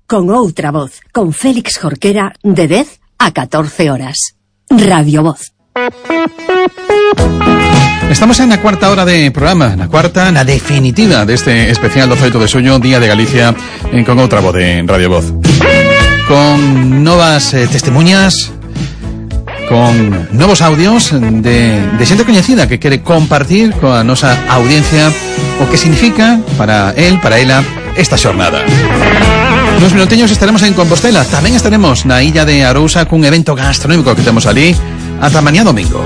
con outra voz, con Félix Jorquera, de 10 a 14 horas. Radio Voz. Estamos en la cuarta hora de programa, la cuarta, la definitiva de este especial 18 de suyo, Día de Galicia, con outra voz de Radio Voz. Con novas testemunhas, con novos audios de xente coñecida que quere compartir coa nosa audiencia o que significa para él, para ela, esta xornada. Nos minuteños estaremos en Compostela, tamén estaremos na illa de Arousa cun evento gastronómico que temos ali ata mañá domingo.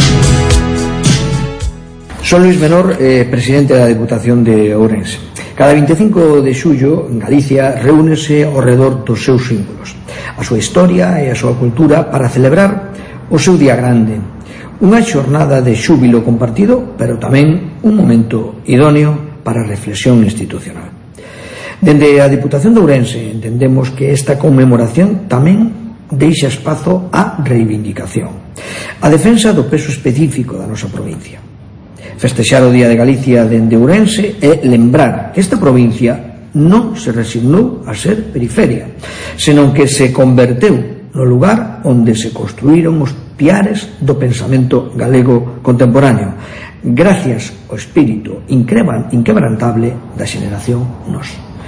Son Luis Menor, presidente da Deputación de Ourense. Cada 25 de xullo, en Galicia, reúnese ao redor dos seus símbolos, a súa historia e a súa cultura para celebrar o seu día grande. Unha xornada de xúbilo compartido, pero tamén un momento idóneo para a reflexión institucional. Dende a Deputación de Ourense entendemos que esta conmemoración tamén deixa espazo á reivindicación, a defensa do peso específico da nosa provincia. Festexar o Día de Galicia dende Ourense é lembrar que esta provincia non se resignou a ser periferia, senón que se converteu no lugar onde se construíron os piares do pensamento galego contemporáneo, gracias ao espírito inquebrantable da xeneración Nós.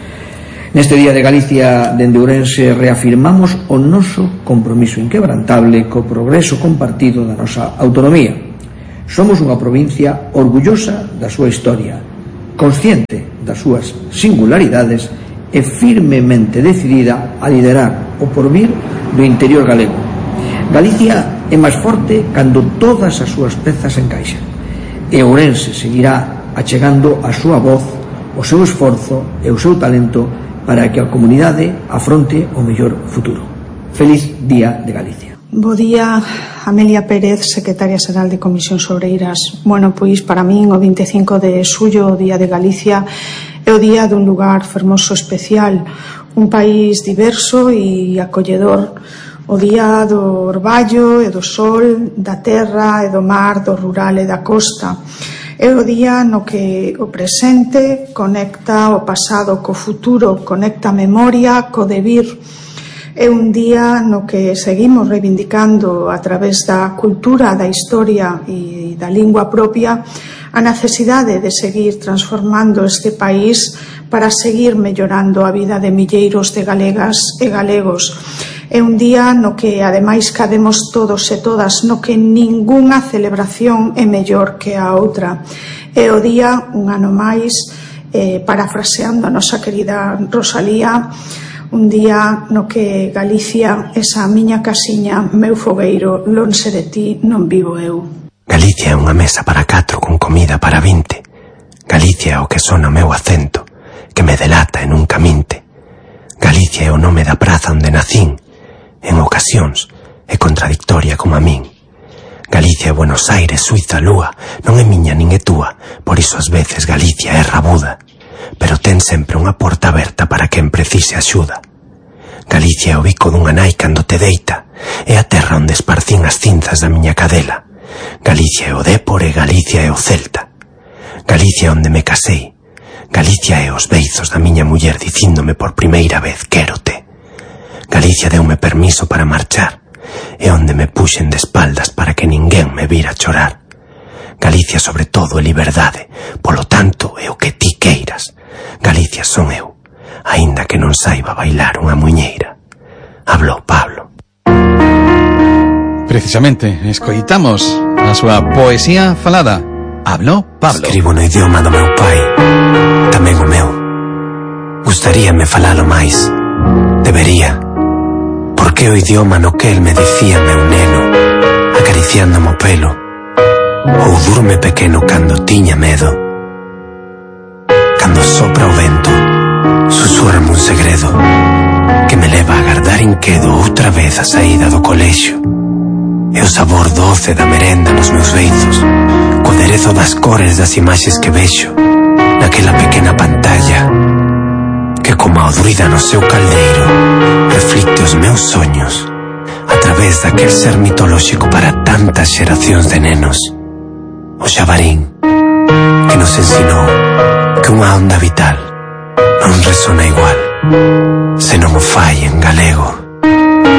Neste Día de Galicia dende Ourense reafirmamos o noso compromiso inquebrantable co progreso compartido da nosa autonomía. Somos unha provincia orgullosa da súa historia, consciente das súas singularidades e firmemente decidida a liderar o porvir do interior galego. Galicia é máis forte cando todas as súas pezas encaixan, e Ourense seguirá achegando a súa voz, o seu esforzo e o seu talento para que a comunidade afronte o mellor futuro. Feliz Día de Galicia. Bo día, Amelia Pérez, secretaria xeral de Comisións Obreiras. Bueno, pois para min o 25 de xullo, o Día de Galicia, é o día dun lugar fermoso especial, un país diverso e acolledor, o día do orballo e do sol, da terra e do mar, do rural e da costa. É o día no que o presente conecta o pasado co futuro, conecta a memoria co devir. É un día no que seguimos reivindicando a través da cultura, da historia e da lingua propia a necesidade de seguir transformando este país para seguir mellorando a vida de milleiros de galegas e galegos. É un día no que ademais cabemos todos e todas, no que ningunha celebración é mellor que a outra. É o día, un ano máis, parafraseando a nosa querida Rosalía, un día no que Galicia, esa miña casiña, meu fogueiro, lonxe de ti non vivo eu. Galicia é unha mesa para 4 con comida para 20. Galicia é o que sona o meu acento, que me delata e nunca minte. Galicia é o nome da praza onde nacín, en ocasións é contradictoria como a min. Galicia é Buenos Aires, Suiza, Lúa, non é miña nin é túa, por iso ás veces Galicia é rabuda, pero ten sempre unha porta aberta para quen precise axuda. Galicia é o bico dunha nai cando te deita, é a terra onde esparcín as cinzas da miña cadela. Galicia é o Dépor e Galicia é o Celta. Galicia é onde me casei. Galicia é os beizos da miña muller dicíndome por primeira vez quérote. Galicia deume permiso para marchar, é onde me puxen de espaldas para que ninguén me vira chorar. Galicia sobre todo é liberdade, polo tanto é o que ti queiras. Galicia son eu, aínda que non saiba bailar unha muiñeira. Hablou Pablo. Precisamente, escoitamos a súa poesía falada. Hablou Pablo. Escribo no idioma do meu pai, tamén o meu. Gustaríame falalo máis, debería, porque o idioma no que el me dicía meu neno, acariciándome o pelo, ou durme pequeno cando tiña medo. Cando sopra o vento, susúrrame un segredo que me leva a agardar inquedo outra vez a saída do colexio. E o sabor doce da merenda nos meus beizos, co aderezo das cores das imaxes que vexo naquela pequena pantalla que como a druida no seu caldeiro reflicte os meus soños a través daquel ser mitolóxico para tantas xeracións de nenos. O xabarín que nos ensinou que unha onda vital non resona igual Se non o fai en galego.